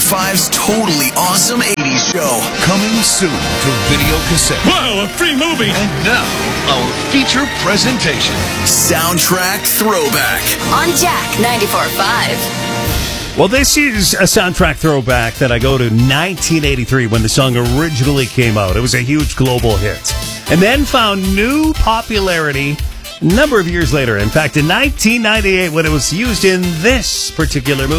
94.5's totally awesome 80s show. Coming soon to video cassette. Whoa, a free movie! And now, our feature presentation. Soundtrack Throwback. On Jack 94.5. Well, this is a soundtrack throwback that I go to 1983 when the song originally came out. It was a huge global hit. And then found new popularity a number of years later. In fact, in 1998, when it was used in this particular movie.